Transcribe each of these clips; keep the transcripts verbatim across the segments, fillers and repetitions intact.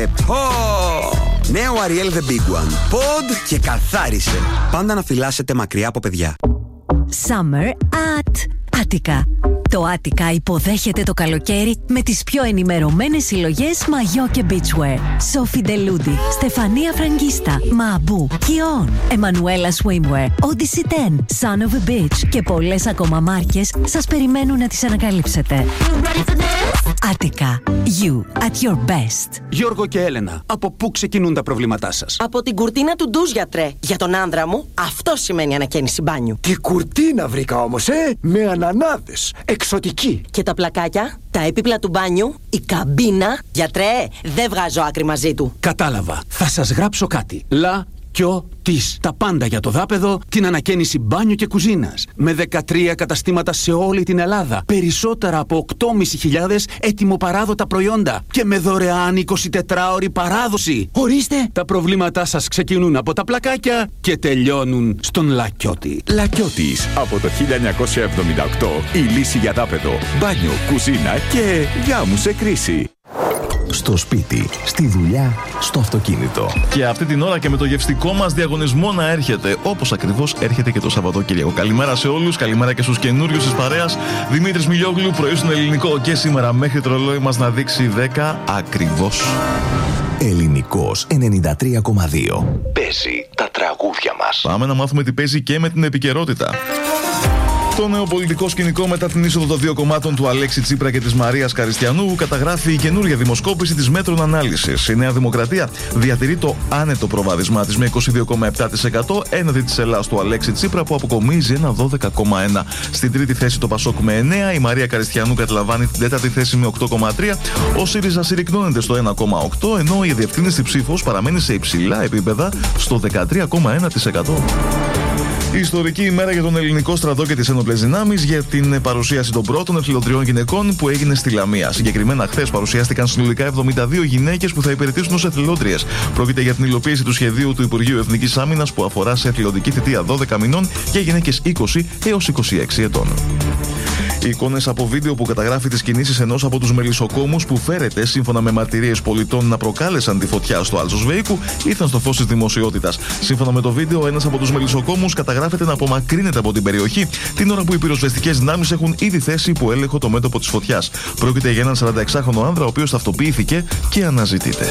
Νέο Ariel The Big One. Pod και καθάρισε. Πάντα να φυλάσσετε μακριά από παιδιά. Summer at Attica. Το Attica υποδέχεται το καλοκαίρι με τις πιο ενημερωμένες συλλογές μαγιό και beachwear. Sophie Deludi, Στεφανία Φραγκίστα, Μαμπού, Κιόν, Εμμανουέλα Swimwear, Odyssey δέκα, Son of a Beach και πολλές ακόμα μάρκες σας περιμένουν να τις ανακαλύψετε. Attica. You at your best. Γιώργο και Έλενα, από πού ξεκινούν τα προβλήματά σας? Από την κουρτίνα του ντουζ, γιατρέ. Για τον άνδρα μου, αυτό σημαίνει ανακαίνιση μπάνιου. Τι κουρτίνα βρήκα όμως, ε! Με ανανάδες. Εξωτική. Και τα πλακάκια, τα έπιπλα του μπάνιου, η καμπίνα. Γιατρέ, δεν βγάζω άκρη μαζί του. Κατάλαβα. Θα σας γράψω κάτι. Λα κιό της. Τα πάντα για το δάπεδο, την ανακαίνιση μπάνιου και κουζίνας. Με δεκατρία καταστήματα σε όλη την Ελλάδα. Περισσότερα από οκτώ χιλιάδες πεντακόσια έτοιμοπαράδοτα προϊόντα. Και με δωρεάν εικοσιτετράωρη παράδοση. Ορίστε! Τα προβλήματά σας ξεκινούν από τα πλακάκια και τελειώνουν στον Λακιώτη. Λακιώτης. Από το χίλια εννιακόσια εβδομήντα οκτώ η λύση για δάπεδο, μπάνιο, κουζίνα και γάμου σε κρίση. Στο σπίτι, στη δουλειά, στο αυτοκίνητο. Και αυτή την ώρα και με το γευστικό μας διαγωνισμό να έρχεται, όπως ακριβώς έρχεται και το Σαββατοκύριακο. Καλημέρα σε όλους, καλημέρα και στους καινούριους της παρέας. Δημήτρης Μιλιόγλου, πρωί στον Ελληνικό. Και σήμερα μέχρι το ρολόι μας να δείξει δέκα ακριβώς. Ελληνικός ενενήντα τρία κόμμα δύο. Παίζει τα τραγούδια μας. Πάμε να μάθουμε τι παίζει και με την επικαιρότητα. Το νέο πολιτικό σκηνικό μετά την είσοδο των δύο κομμάτων του Αλέξη Τσίπρα και της Μαρίας Καριστιανού καταγράφει η καινούργια δημοσκόπηση της Μέτρων Ανάλυσης. Η Νέα Δημοκρατία διατηρεί το άνετο προβάδισμά της με είκοσι δύο κόμμα επτά τοις εκατό έναντι της Ελλάδας του Αλέξη Τσίπρα που αποκομίζει ένα δώδεκα κόμμα ένα τοις εκατό. Στην τρίτη θέση το Πασόκ με εννέα, η Μαρία Καριστιανού καταλαμβάνει την τέταρτη θέση με οκτώ κόμμα τρία, ο ΣΥΡΙΖΑ συρρυκνώνεται στο ένα κόμμα οκτώ, ενώ η διευκρίνηστη ψήφος παραμένει σε υψηλά επίπεδα στο δεκατρία κόμμα ένα τοις εκατό. Η ιστορική ημέρα για τον ελληνικό στρατό και τις ένοπλες δυνάμεις για την παρουσίαση των πρώτων εθελοντριών γυναικών που έγινε στη Λαμία. Συγκεκριμένα, χθες παρουσιάστηκαν συνολικά εβδομήντα δύο γυναίκες που θα υπηρετήσουν ως εθελόντριες. Πρόκειται για την υλοποίηση του σχεδίου του Υπουργείου Εθνικής Άμυνας που αφορά σε εθελοντική θητεία δώδεκα μηνών για γυναίκες είκοσι έως είκοσι έξι ετών. Οι εικόνες από βίντεο που καταγράφει τις κινήσεις ενός από τους μελισσοκόμους που φέρεται σύμφωνα με μαρτυρίες πολιτών να προκάλεσαν τη φωτιά στο Άλσος Βέικου ήρθαν στο φως της δημοσιότητας. Σύμφωνα με το βίντεο, ένας από τους μελισσοκόμους καταγράφεται να απομακρύνεται από την περιοχή την ώρα που οι πυροσβεστικές δυνάμεις έχουν ήδη θέσει υπό έλεγχο το μέτωπο της φωτιάς. Πρόκειται για έναν σαρανταεξάχρονο άνδρα ο οποίος ταυτοποιήθηκε και αναζητείται.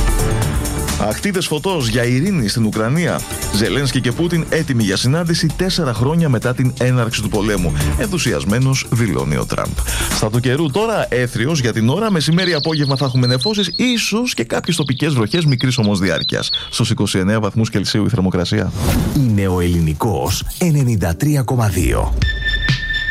Αχτίδες φωτός για ειρήνη στην Ουκρανία. Ζελένσκι και Πούτιν έτοιμοι για συνάντηση τέσσερα χρόνια μετά την έναρξη του πολέμου. Ενθουσιασμένος δηλώνει ο Τραμπ. Στα του καιρού τώρα, έθριος για την ώρα, μεσημέρι απόγευμα θα έχουμε νεφώσεις, ίσως και κάποιες τοπικές βροχές μικρής όμως διάρκειας. Στους είκοσι εννέα βαθμούς Κελσίου η θερμοκρασία. Είναι ο Ελληνικός ενενήντα τρία κόμμα δύο.